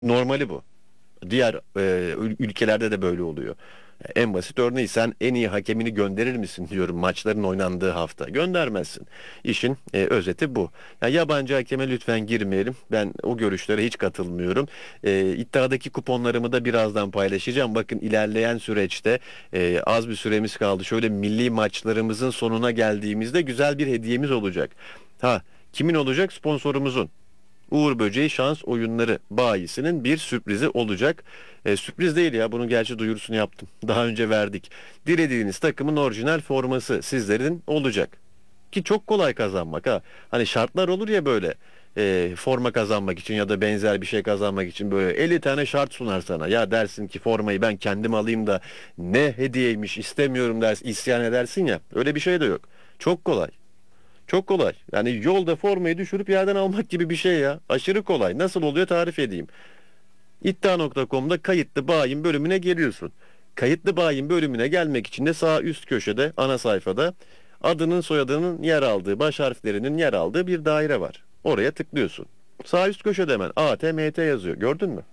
Normali bu. Diğer ülkelerde de böyle oluyor. En basit örneği, sen en iyi hakemini gönderir misin diyorum maçların oynandığı hafta. Göndermezsin. İşin özeti bu. Yani yabancı hakeme lütfen girmeyelim. Ben o görüşlere hiç katılmıyorum. İddiadaki kuponlarımı da birazdan paylaşacağım. Bakın, ilerleyen süreçte az bir süremiz kaldı. Şöyle milli maçlarımızın sonuna geldiğimizde güzel bir hediyemiz olacak. Ha, kimin olacak? Sponsorumuzun. Uğur Böceği Şans Oyunları bayisinin bir sürprizi olacak. Sürpriz değil ya, bunun gerçi duyurusunu yaptım. Daha önce verdik. Dilediğiniz takımın orijinal forması sizlerin olacak. Ki çok kolay kazanmak ha. Hani şartlar olur ya böyle, forma kazanmak için ya da benzer bir şey kazanmak için böyle 50 tane şart sunar sana. Ya dersin ki formayı ben kendim alayım da ne hediyeymiş istemiyorum dersin, isyan edersin ya. Öyle bir şey de yok. Çok kolay. Çok kolay. Yani yolda formayı düşürüp yerden almak gibi bir şey ya. Aşırı kolay. Nasıl oluyor tarif edeyim. İddia.com'da kayıtlı bayin bölümüne geliyorsun. Kayıtlı bayin bölümüne gelmek için de sağ üst köşede ana sayfada adının soyadının yer aldığı, baş harflerinin yer aldığı bir daire var. Oraya tıklıyorsun. Sağ üst köşede hemen ATMT yazıyor. Gördün mü?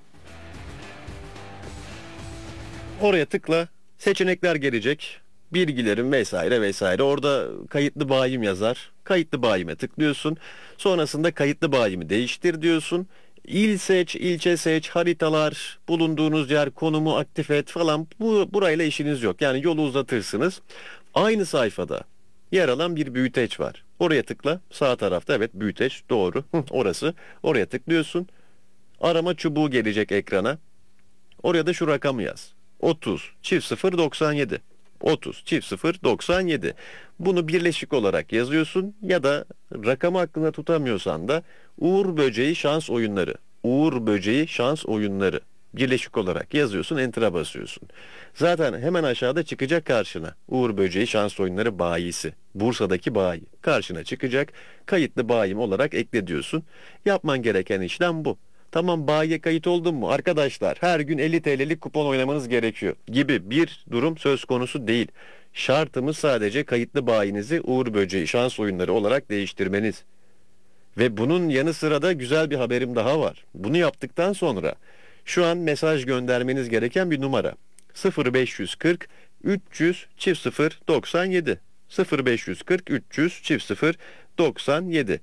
Oraya tıkla. Seçenekler gelecek. Bilgilerim vesaire vesaire. Orada kayıtlı bayim yazar. Kayıtlı bayime tıklıyorsun. Sonrasında kayıtlı bayimi değiştir diyorsun. İl seç, ilçe seç, haritalar, bulunduğunuz yer, konumu aktif et falan. Burayla işiniz yok. Yani yolu uzatırsınız. Aynı sayfada yer alan bir büyüteç var. Oraya tıkla. Sağ tarafta, evet, büyüteç doğru. Orası. Oraya tıklıyorsun. Arama çubuğu gelecek ekrana. Oraya da şu rakamı yaz. 30 çift 0 97. 30 çift 0 97. Bunu birleşik olarak yazıyorsun ya da rakamı aklında tutamıyorsan da Uğur Böceği Şans Oyunları. Uğur Böceği Şans Oyunları. Birleşik olarak yazıyorsun, enter'a basıyorsun. Zaten hemen aşağıda çıkacak karşına. Uğur Böceği Şans Oyunları bayisi. Bursa'daki bayi. Karşına çıkacak. Kayıtlı bayim olarak ekle diyorsun. Yapman gereken işlem bu. Tamam, bayiye kayıt oldun mu? Arkadaşlar, her gün 50 TL'lik kupon oynamanız gerekiyor gibi bir durum söz konusu değil. Şartımız sadece kayıtlı bayinizi Uğur Böceği Şans Oyunları olarak değiştirmeniz. Ve bunun yanı sıra da güzel bir haberim daha var. Bunu yaptıktan sonra şu an mesaj göndermeniz gereken bir numara. 0540 300 çift 0 97. 0540 300 çift 0 97.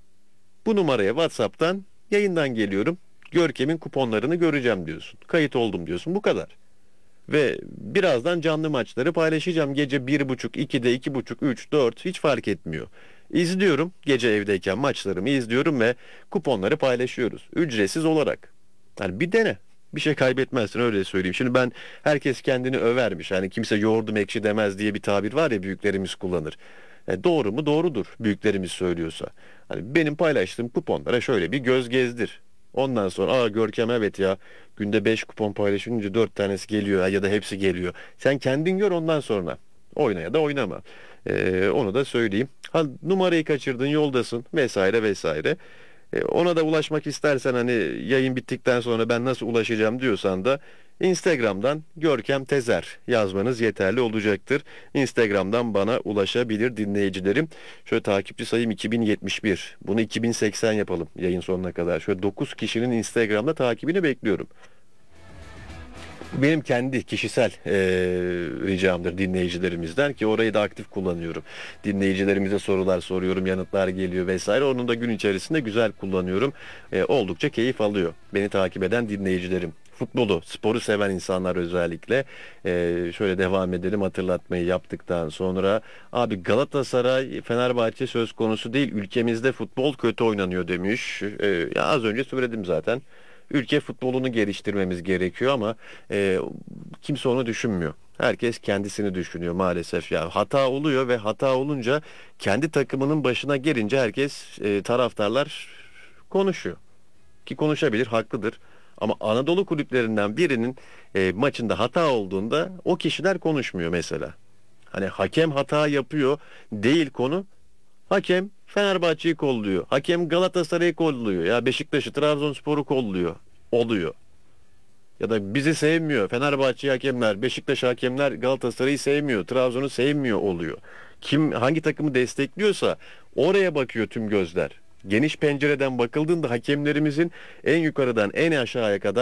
Bu numaraya WhatsApp'tan yayından geliyorum, Görkem'in kuponlarını göreceğim diyorsun. Kayıt oldum diyorsun. Bu kadar. Ve birazdan canlı maçları paylaşacağım. Gece 1.30, 2'de, 2.30, 3, 4 hiç fark etmiyor. İzliyorum. Gece evdeyken maçlarımı izliyorum ve kuponları paylaşıyoruz. Ücretsiz olarak. Yani bir dene. Bir şey kaybetmezsin, öyle söyleyeyim. Şimdi ben, herkes kendini övermiş. Hani kimse yoğurdum ekşi demez diye bir tabir var ya, büyüklerimiz kullanır. Doğru mu? Doğrudur, büyüklerimiz söylüyorsa. Hani benim paylaştığım kuponlara şöyle bir göz gezdir. Ondan sonra Görkem, evet ya, günde 5 kupon paylaşınca 4 tanesi geliyor ya da hepsi geliyor. Sen kendin gör, ondan sonra oyna ya da oynama. Onu da söyleyeyim. Ha, numarayı kaçırdın, yoldasın vesaire vesaire. Ona da ulaşmak istersen, hani yayın bittikten sonra ben nasıl ulaşacağım diyorsan da Instagram'dan Görkem Tezer yazmanız yeterli olacaktır. Instagram'dan bana ulaşabilir dinleyicilerim. Şöyle takipçi sayım 2071. Bunu 2080 yapalım yayın sonuna kadar. Şöyle 9 kişinin Instagram'da takibini bekliyorum. Bu benim kendi kişisel ricamdır dinleyicilerimizden, ki orayı da aktif kullanıyorum. Dinleyicilerimize sorular soruyorum, yanıtlar geliyor vesaire. Onu da gün içerisinde güzel kullanıyorum. Oldukça keyif alıyor beni takip eden dinleyicilerim. Futbolu, sporu seven insanlar özellikle. Şöyle devam edelim hatırlatmayı yaptıktan sonra. Abi, Galatasaray, Fenerbahçe söz konusu değil. Ülkemizde futbol kötü oynanıyor demiş. Ya az önce söyledim zaten. Ülke futbolunu geliştirmemiz gerekiyor ama kimse onu düşünmüyor. Herkes kendisini düşünüyor maalesef ya. Hata oluyor ve hata olunca kendi takımının başına gelince herkes, taraftarlar konuşuyor. Ki konuşabilir, haklıdır. Ama Anadolu kulüplerinden birinin maçında hata olduğunda o kişiler konuşmuyor mesela. Hani hakem hata yapıyor değil konu. Hakem Fenerbahçe'yi kolluyor. Hakem Galatasaray'ı kolluyor. Ya Beşiktaş'ı, Trabzonspor'u kolluyor. Oluyor. Ya da bizi sevmiyor. Fenerbahçe hakemler, Beşiktaş hakemler Galatasaray'ı sevmiyor, Trabzon'u sevmiyor oluyor. Kim hangi takımı destekliyorsa oraya bakıyor tüm gözler. geniş pencereden bakıldığında hakemlerimizin en yukarıdan en aşağıya kadar